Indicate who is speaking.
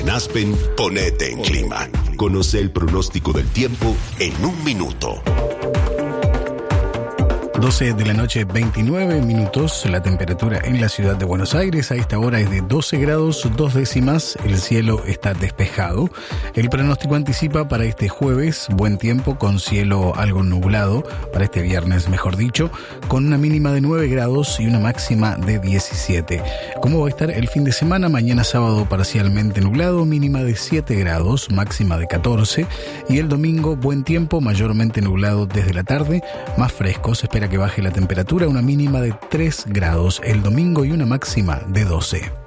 Speaker 1: En Aspen, ponete en clima. Conoce el pronóstico del tiempo en un minuto.
Speaker 2: 12 de la noche, 29 minutos. La temperatura en la ciudad de Buenos Aires a esta hora es de 12 grados 2 décimas. El cielo está despejado. El pronóstico anticipa para este jueves buen tiempo con cielo algo nublado. Para este viernes, mejor dicho, con una mínima de 9 grados y una máxima de 17. ¿Cómo va a estar el fin de semana? Mañana sábado parcialmente nublado, mínima de 7 grados, máxima de 14. Y el domingo buen tiempo, mayormente nublado desde la tarde, más fresco. Se espera que baje la temperatura, una mínima de 3 grados el domingo y una máxima de 12.